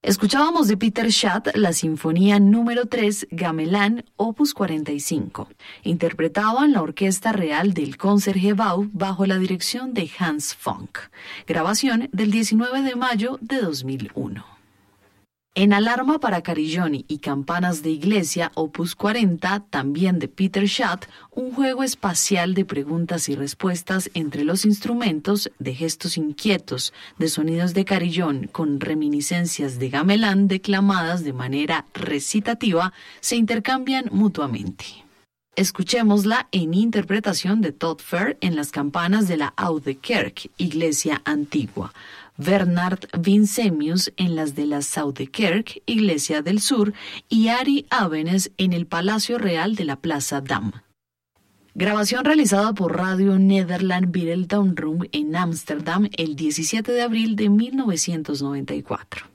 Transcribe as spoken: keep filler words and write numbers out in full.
Escuchábamos de Peter Schatt la Sinfonía número tres, Gamelán, opus cuarenta y cinco. Interpretaban la Orquesta Real del Concertgebouw bajo la dirección de Hans Funk. Grabación del diecinueve de mayo de dos mil uno. En Alarma para Carillón y Campanas de Iglesia, opus cuarenta, también de Peter Schatt, un juego espacial de preguntas y respuestas entre los instrumentos, de gestos inquietos, de sonidos de carillón con reminiscencias de gamelán declamadas de manera recitativa, se intercambian mutuamente. Escuchémosla en interpretación de Todd Fair en las campanas de la Oude Kerk, Iglesia Antigua, Bernard Vincemius en las de la Oude Kerk, Iglesia del Sur, y Ari Avenes en el Palacio Real de la Plaza Dam. Grabación realizada por Radio Nederland Beeldauroom en Ámsterdam el diecisiete de abril de mil novecientos noventa y cuatro.